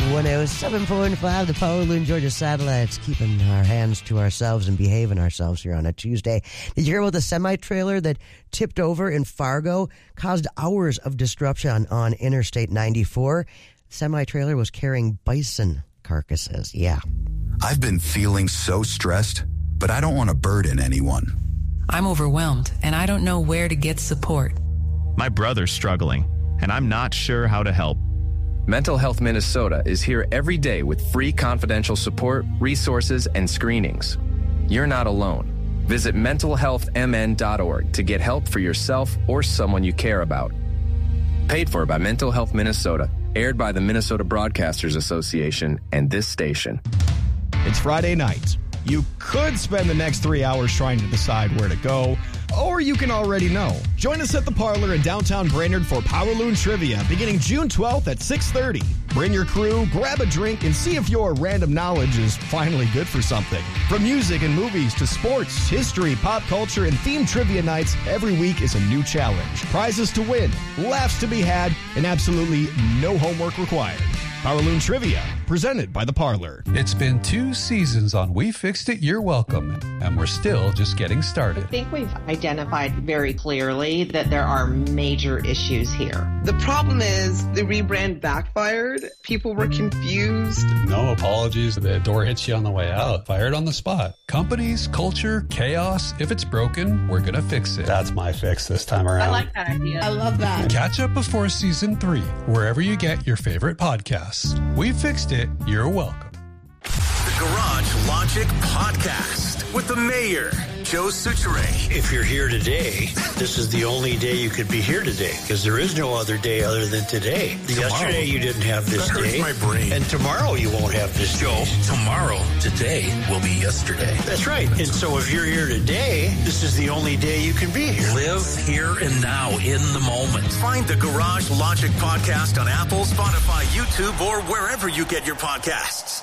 107.5, the Power Loon Georgia Satellites, keeping our hands to ourselves and behaving ourselves here on a Tuesday. Did you hear about the semi-trailer that tipped over in Fargo, caused hours of disruption on Interstate 94? The semi-trailer was carrying bison carcasses. Yeah. I've been feeling so stressed, but I don't want to burden anyone. I'm overwhelmed, and I don't know where to get support. My brother's struggling, and I'm not sure how to help. Mental Health Minnesota is here every day with free confidential support, resources, and screenings. You're not alone. Visit mentalhealthmn.org to get help for yourself or someone you care about. Paid for by Mental Health Minnesota, aired by the Minnesota Broadcasters Association and this station. It's Friday night. You could spend the next 3 hours trying to decide where to go, or you can already know. Join us at the Parlor in downtown Brainerd for Power Loon Trivia beginning June 12th at 6:30. Bring your crew, grab a drink, and see if your random knowledge is finally good for something. From music and movies to sports, history, pop culture, and themed trivia nights, every week is a new challenge. Prizes to win, laughs to be had, and absolutely no homework required. Power Loon Trivia, presented by The Parlor. It's been 2 seasons on We Fixed It, You're Welcome, and we're still just getting started. I think we've identified very clearly that there are major issues here. The problem is the rebrand backfired. People were confused. No apologies. The door hits you on the way out. Fired on the spot. Companies, culture, chaos. If it's broken, we're going to fix it. That's my fix this time around. I like that idea. I love that. Catch up before season 3, wherever you get your favorite podcasts. We Fixed It. You're welcome. The Garage Logic Podcast with the mayor, Joe Soucheray. If you're here today, this is the only day you could be here today, because there is no other day other than today. Yesterday you didn't have this day. My brain. And tomorrow you won't have this Joe, day. tomorrow, today will be yesterday. That's right. And so if you're here today, this is the only day you can be here. Live here and now in the moment. Find the Garage Logic Podcast on Apple, Spotify, YouTube, or wherever you get your podcasts.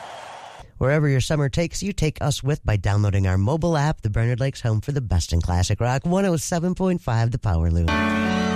Wherever your summer takes you, take us with by downloading our mobile app, the Brainerd Lakes home for the best in classic rock. 107.5, the Power Loon.